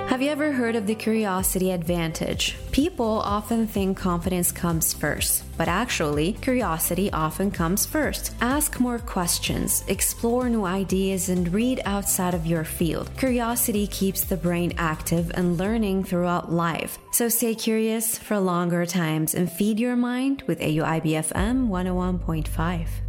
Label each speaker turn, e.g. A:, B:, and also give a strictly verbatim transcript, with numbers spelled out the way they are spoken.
A: Have you ever heard of the curiosity advantage? People often think confidence comes first, but actually, curiosity often comes first. Ask more questions, explore new ideas, and read outside of your field. Curiosity keeps the brain active and learning throughout life. So stay curious for longer times and feed your mind with A U I B F M one oh one point five.